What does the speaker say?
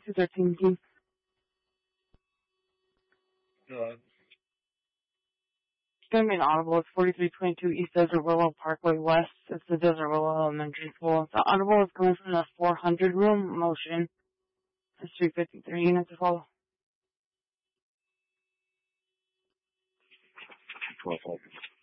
213, please. It's going to be an audible. It's 4322 East Desert Willow Parkway West. It's the Desert Willow Elementary School. The audible is coming from the 400 room motion. It's 353 units to follow. 12.